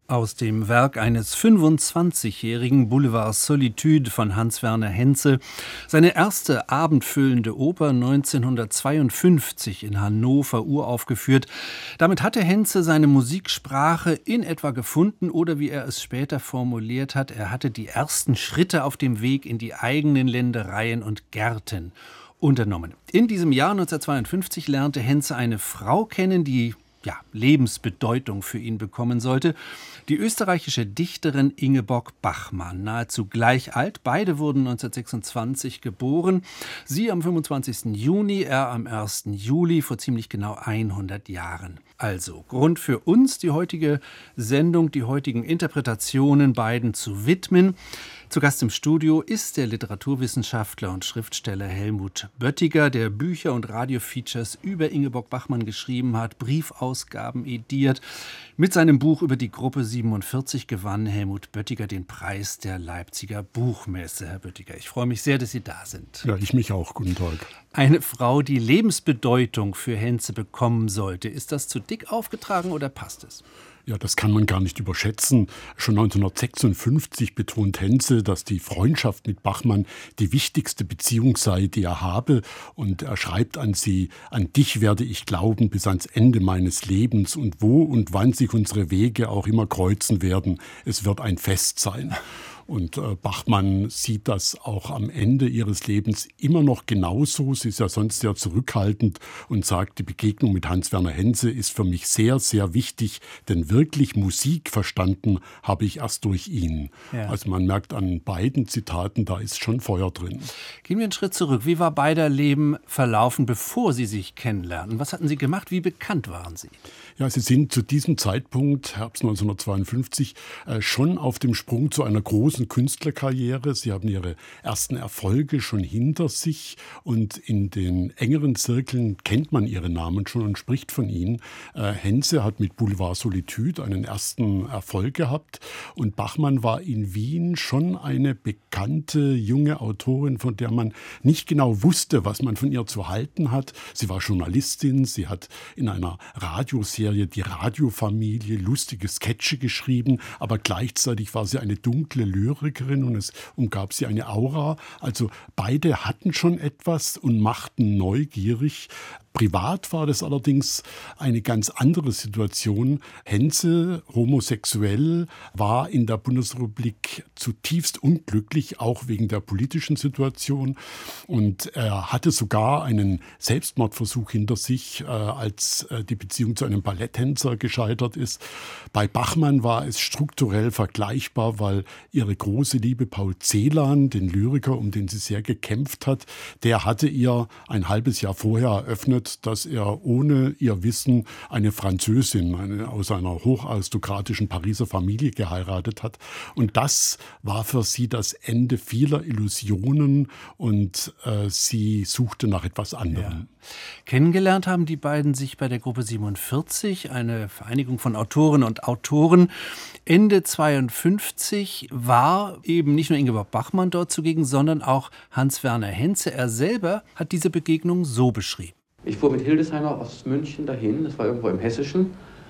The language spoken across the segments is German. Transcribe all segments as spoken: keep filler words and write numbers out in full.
Aus dem Werk eines fünfundzwanzigjährigen Boulevard Solitude von Hans-Werner Henze, seine erste abendfüllende Oper neunzehnhundertzweiundfünfzig in Hannover uraufgeführt. Damit hatte Henze seine Musiksprache in etwa gefunden oder wie er es später formuliert hat, er hatte die ersten Schritte auf dem Weg in die eigenen Ländereien und Gärten unternommen. In diesem Jahr neunzehnhundertzweiundfünfzig lernte Henze eine Frau kennen, die ja, Lebensbedeutung für ihn bekommen sollte. Die österreichische Dichterin Ingeborg Bachmann, nahezu gleich alt. Beide wurden neunzehnhundertsechsundzwanzig geboren. Sie am fünfundzwanzigsten Juni, er am ersten Juli, vor ziemlich genau hundert Jahren. Also, Grund für uns, die heutige Sendung, die heutigen Interpretationen beiden zu widmen. Zu Gast im Studio ist der Literaturwissenschaftler und Schriftsteller Helmut Böttiger, der Bücher und Radiofeatures über Ingeborg Bachmann geschrieben hat, Briefausgaben ediert. Mit seinem Buch über die Gruppe siebenundvierzig gewann Helmut Böttiger den Preis der Leipziger Buchmesse. Herr Böttiger, ich freue mich sehr, dass Sie da sind. Ja, ich mich auch. Guten Tag. Eine Frau, die Lebensbedeutung für Henze bekommen sollte. Ist das zu dick aufgetragen oder passt es? Ja, das kann man gar nicht überschätzen. Schon neunzehnhundertsechsundfünfzig betont Henze, dass die Freundschaft mit Bachmann die wichtigste Beziehung sei, die er habe. Und er schreibt an sie: An dich werde ich glauben bis ans Ende meines Lebens. Und wo und wann sich unsere Wege auch immer kreuzen werden, es wird ein Fest sein. Und äh, Bachmann sieht das auch am Ende ihres Lebens immer noch genauso. Sie ist ja sonst sehr zurückhaltend und sagt, die Begegnung mit Hans-Werner Henze ist für mich sehr, sehr wichtig, denn wirklich Musik verstanden habe ich erst durch ihn. Ja. Also man merkt an beiden Zitaten, da ist schon Feuer drin. Gehen wir einen Schritt zurück. Wie war beider Leben verlaufen, bevor Sie sich kennenlernten? Was hatten Sie gemacht? Wie bekannt waren Sie? Ja, Sie sind zu diesem Zeitpunkt, Herbst neunzehnhundertzweiundfünfzig, äh, schon auf dem Sprung zu einer großen Künstlerkarriere. Sie haben ihre ersten Erfolge schon hinter sich und in den engeren Zirkeln kennt man ihre Namen schon und spricht von ihnen. Äh, Henze hat mit Boulevard Solitude einen ersten Erfolg gehabt und Bachmann war in Wien schon eine bekannte junge Autorin, von der man nicht genau wusste, was man von ihr zu halten hat. Sie war Journalistin, sie hat in einer Radioserie Die Radiofamilie lustige Sketche geschrieben, aber gleichzeitig war sie eine dunkle Lyrikerin und es umgab sie eine Aura. Also beide hatten schon etwas und machten neugierig. Privat war das allerdings eine ganz andere Situation. Henze, homosexuell, war in der Bundesrepublik zutiefst unglücklich, auch wegen der politischen Situation. Und er hatte sogar einen Selbstmordversuch hinter sich, äh, als äh, die Beziehung zu einem Balletttänzer gescheitert ist. Bei Bachmann war es strukturell vergleichbar, weil ihre große Liebe Paul Celan, den Lyriker, um den sie sehr gekämpft hat, der hatte ihr ein halbes Jahr vorher eröffnet, dass er ohne ihr Wissen eine Französin eine, aus einer hocharistokratischen Pariser Familie geheiratet hat. Und das war für sie das Ende vieler Illusionen und äh, sie suchte nach etwas anderem. Ja. Kennengelernt haben die beiden sich bei der Gruppe siebenundvierzig, eine Vereinigung von Autorinnen und Autoren. Ende zweiundfünfzig war eben nicht nur Ingeborg Bachmann dort zugegen, sondern auch Hans-Werner Henze. Er selber hat diese Begegnung so beschrieben. Ich fuhr mit Hildesheimer aus München dahin, das war irgendwo im Hessischen,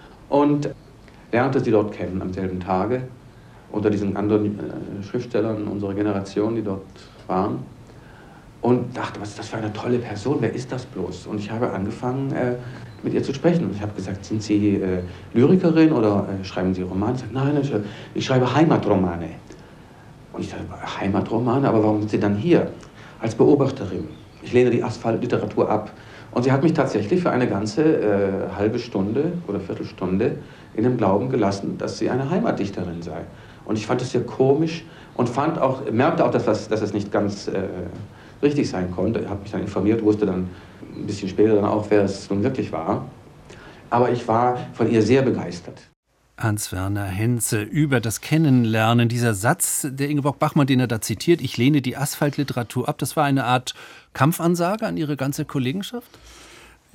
und lernte sie dort kennen am selben Tage, unter diesen anderen äh, Schriftstellern unserer Generation, die dort waren. Und dachte, was ist das für eine tolle Person, wer ist das bloß? Und ich habe angefangen, äh, mit ihr zu sprechen. Und ich habe gesagt, sind Sie äh, Lyrikerin oder äh, schreiben Sie Romane? Sie sagt, nein, ich, ich schreibe Heimatromane. Und ich dachte, Heimatromane, aber warum sind Sie dann hier? Als Beobachterin. Ich lehne die Asphaltliteratur ab. Und sie hat mich tatsächlich für eine ganze äh, halbe Stunde oder Viertelstunde in dem Glauben gelassen, dass sie eine Heimatdichterin sei. Und ich fand es sehr komisch und fand auch, merkte auch, dass das, dass das nicht ganz äh, richtig sein konnte. Ich habe mich dann informiert, wusste dann ein bisschen später dann auch, wer es nun wirklich war. Aber ich war von ihr sehr begeistert. Hans-Werner Henze über das Kennenlernen. Dieser Satz der Ingeborg Bachmann, den er da zitiert, ich lehne die Asphaltliteratur ab, das war eine Art Kampfansage an Ihre ganze Kollegenschaft?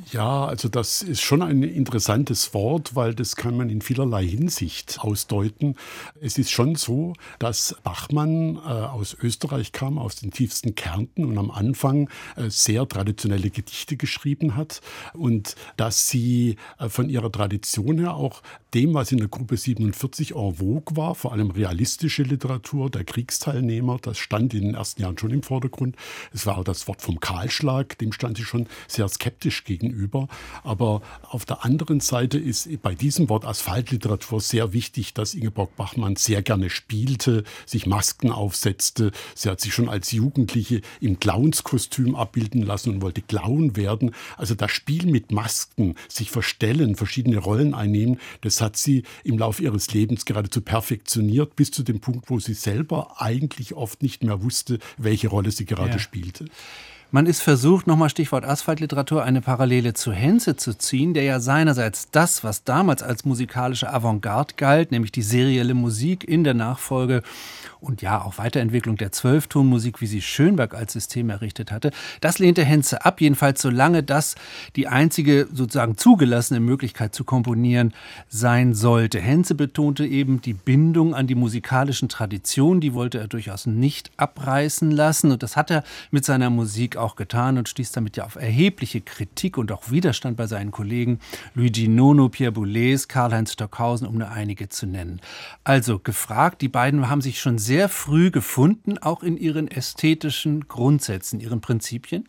Ja, also das ist schon ein interessantes Wort, weil das kann man in vielerlei Hinsicht ausdeuten. Es ist schon so, dass Bachmann äh, aus Österreich kam, aus den tiefsten Kärnten und am Anfang äh, sehr traditionelle Gedichte geschrieben hat und dass sie äh, von ihrer Tradition her auch dem, was in der Gruppe siebenundvierzig en vogue war, vor allem realistische Literatur der Kriegsteilnehmer, das stand in den ersten Jahren schon im Vordergrund. Es war das Wort vom Kahlschlag, dem stand sie schon sehr skeptisch gegenüber. Aber auf der anderen Seite ist bei diesem Wort Asphaltliteratur sehr wichtig, dass Ingeborg Bachmann sehr gerne spielte, sich Masken aufsetzte. Sie hat sich schon als Jugendliche im Clownskostüm abbilden lassen und wollte Clown werden. Also das Spiel mit Masken, sich verstellen, verschiedene Rollen einnehmen, das hat sie im Laufe ihres Lebens geradezu perfektioniert, bis zu dem Punkt, wo sie selber eigentlich oft nicht mehr wusste, welche Rolle sie gerade ja. spielte. Man ist versucht, nochmal Stichwort Asphaltliteratur, eine Parallele zu Henze zu ziehen, der ja seinerseits das, was damals als musikalische Avantgarde galt, nämlich die serielle Musik in der Nachfolge und ja auch Weiterentwicklung der Zwölftonmusik, wie sie Schönberg als System errichtet hatte, das lehnte Henze ab, jedenfalls solange das die einzige sozusagen zugelassene Möglichkeit zu komponieren sein sollte. Henze betonte eben die Bindung an die musikalischen Traditionen, die wollte er durchaus nicht abreißen lassen und das hat er mit seiner Musik auch getan und stieß damit ja auf erhebliche Kritik und auch Widerstand bei seinen Kollegen Luigi Nono, Pierre Boulez, Karl-Heinz Stockhausen, um nur einige zu nennen. Also gefragt, die beiden haben sich schon sehr früh gefunden, auch in ihren ästhetischen Grundsätzen, ihren Prinzipien.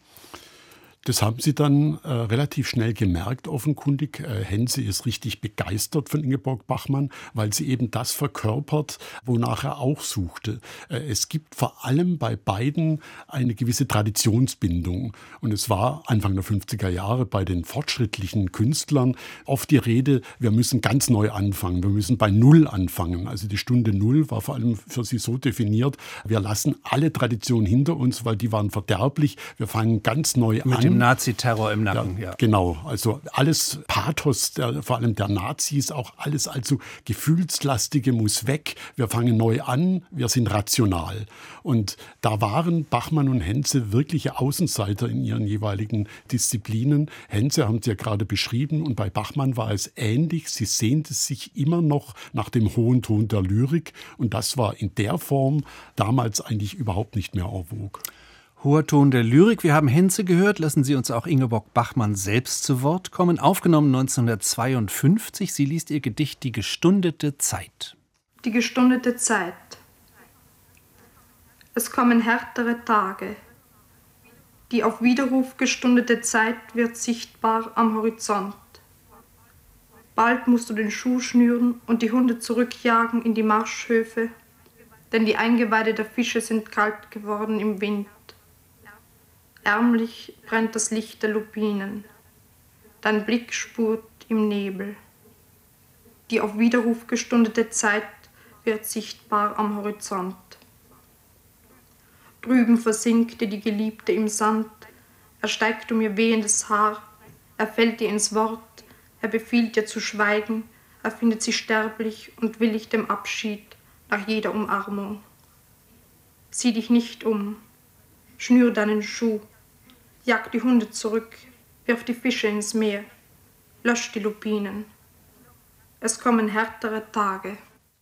Das haben sie dann äh, relativ schnell gemerkt, offenkundig. Äh, Henze ist richtig begeistert von Ingeborg Bachmann, weil sie eben das verkörpert, wonach er auch suchte. Äh, es gibt vor allem bei beiden eine gewisse Traditionsbindung. Und es war Anfang der fünfziger Jahre bei den fortschrittlichen Künstlern oft die Rede, wir müssen ganz neu anfangen, wir müssen bei Null anfangen. Also die Stunde Null war vor allem für sie so definiert, wir lassen alle Traditionen hinter uns, weil die waren verderblich, wir fangen ganz neu Mit an. Dem Nazi-Terror im Nacken, ja, ja. Genau, also alles Pathos, der, vor allem der Nazis, auch alles also Gefühlslastige muss weg. Wir fangen neu an, wir sind rational. Und da waren Bachmann und Henze wirkliche Außenseiter in ihren jeweiligen Disziplinen. Henze haben Sie ja gerade beschrieben und bei Bachmann war es ähnlich. Sie sehnte sich immer noch nach dem hohen Ton der Lyrik und das war in der Form damals eigentlich überhaupt nicht mehr en vogue. Hoher Ton der Lyrik. Wir haben Henze gehört. Lassen Sie uns auch Ingeborg Bachmann selbst zu Wort kommen. Aufgenommen neunzehnhundertzweiundfünfzig. Sie liest ihr Gedicht Die gestundete Zeit. Die gestundete Zeit. Es kommen härtere Tage. Die auf Widerruf gestundete Zeit wird sichtbar am Horizont. Bald musst du den Schuh schnüren und die Hunde zurückjagen in die Marschhöfe, denn die Eingeweide der Fische sind kalt geworden im Wind. Ärmlich brennt das Licht der Lupinen. Dein Blick spurt im Nebel. Die auf Widerruf gestundete Zeit wird sichtbar am Horizont. Drüben versinkt dir die Geliebte im Sand. Er steigt um ihr wehendes Haar. Er fällt ihr ins Wort. Er befiehlt dir zu schweigen. Er findet sie sterblich und willig dem Abschied nach jeder Umarmung. Sieh dich nicht um. Schnür deinen Schuh. Jag die Hunde zurück, wirf die Fische ins Meer, lösch die Lupinen. Es kommen härtere Tage.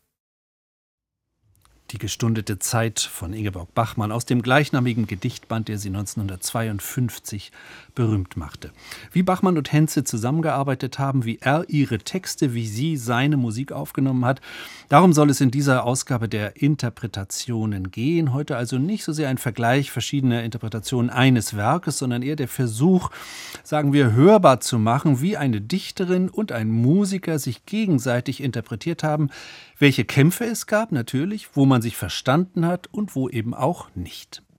Die gestundete Zeit von Ingeborg Bachmann aus dem gleichnamigen Gedichtband, der sie neunzehnhundertzweiundfünfzig berühmt machte. Wie Bachmann und Henze zusammengearbeitet haben, wie er ihre Texte, wie sie seine Musik aufgenommen hat, darum soll es in dieser Ausgabe der Interpretationen gehen. Heute also nicht so sehr ein Vergleich verschiedener Interpretationen eines Werkes, sondern eher der Versuch, sagen wir, hörbar zu machen, wie eine Dichterin und ein Musiker sich gegenseitig interpretiert haben, welche Kämpfe es gab, natürlich, wo man sich verstanden hat und wo eben auch nicht.